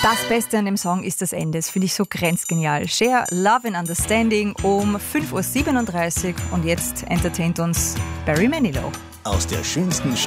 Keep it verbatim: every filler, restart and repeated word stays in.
Das Beste an dem Song ist das Ende. Das finde ich so grenzgenial. Share, Love and Understanding um fünf Uhr siebenunddreißig und jetzt entertaint uns Barry Manilow. Aus der schönsten